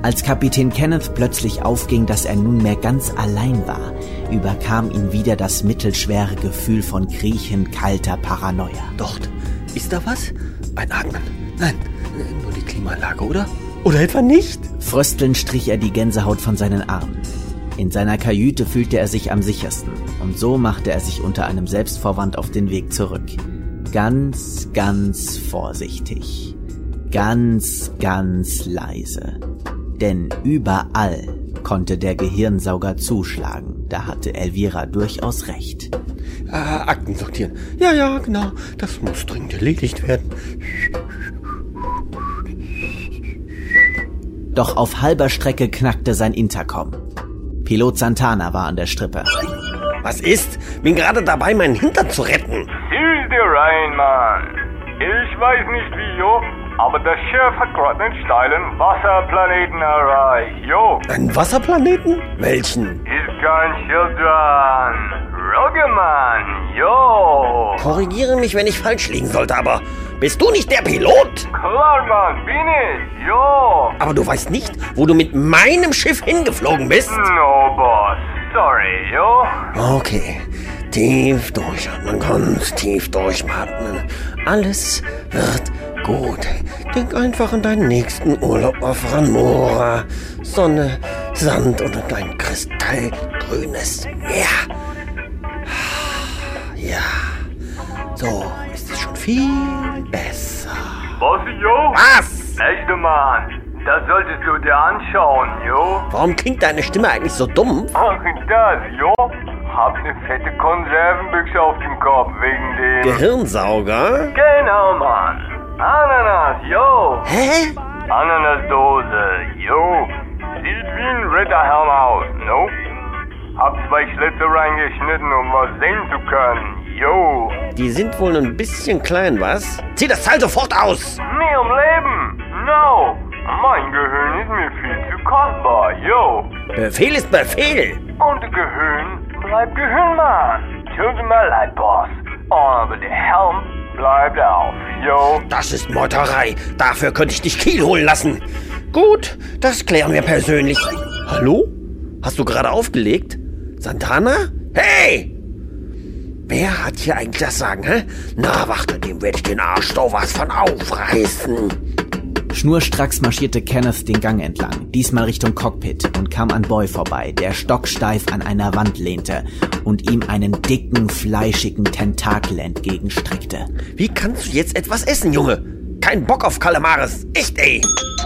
Als Kapitän Kenneth plötzlich aufging, dass er nunmehr ganz allein war, überkam ihn wieder das mittelschwere Gefühl von kriechend kalter Paranoia. Dort, ist da was? Einatmen. Nein, nur die Klimaanlage, oder? Oder etwa nicht? Fröstelnd strich er die Gänsehaut von seinen Armen. In seiner Kajüte fühlte er sich am sichersten und so machte er sich unter einem Selbstvorwand auf den Weg zurück. Ganz, ganz vorsichtig. Ganz, ganz leise. Denn überall konnte der Gehirnsauger zuschlagen. Da hatte Elvira durchaus recht. Akten sortieren. Ja, genau. Das muss dringend erledigt werden. Doch auf halber Strecke knackte sein Intercom. Pilot Santana war an der Strippe. Was ist? Bin gerade dabei, meinen Hintern zu retten. Zieh dir rein, Mann. Ich weiß nicht wie, jo, aber das Schiff hat gerade einen steilen Wasserplaneten erreicht, jo. Einen Wasserplaneten? Welchen? Ist kein Schild dran. Roggemann, jo. Korrigiere mich, wenn ich falsch liegen sollte, aber bist du nicht der Pilot? Klar, Mann, bin ich, jo. Aber du weißt nicht, wo du mit meinem Schiff hingeflogen bist? No, Boss. Sorry, jo. Okay, tief durchatmen, ganz tief durchatmen. Alles wird gut. Denk einfach an deinen nächsten Urlaub auf Ranmora. Sonne, Sand und ein kristallgrünes Meer. Ja, so ist es schon viel besser. Bossi, jo. Was? Echte Mann, das solltest du dir anschauen, jo. Warum klingt deine Stimme eigentlich so dumm? Ach, das, jo. Hab ne fette Konservenbüchse auf dem Kopf wegen dem... Gehirnsauger? Genau, Mann. Ananas, jo. Hä? Ananasdose, jo. Sieht wie ein Ritterhelm aus, no? Hab 2 Schlitze reingeschnitten, um was sehen zu können, jo. Die sind wohl ein bisschen klein, was? Zieh das Teil sofort aus! Nie im Leben, no. Mein Gehirn ist mir viel zu kostbar, jo. Befehl ist Befehl! Und Gehirn bleibt Gehirn, Mann. Tut mir leid, Boss. Aber der Helm bleibt auf, jo. Das ist Meuterei. Dafür könnte ich dich Kiel holen lassen. Gut, das klären wir persönlich. Hallo? Hast du gerade aufgelegt? Santana? Hey! Wer hat hier eigentlich das Sagen, hä? Na, warte, dem werde ich den Arsch doch was von aufreißen. Schnurstracks marschierte Kenneth den Gang entlang, diesmal Richtung Cockpit, und kam an Boy vorbei, der stocksteif an einer Wand lehnte und ihm einen dicken, fleischigen Tentakel entgegenstreckte. Wie kannst du jetzt etwas essen, Junge? Kein Bock auf Kalamares. Echt, ey.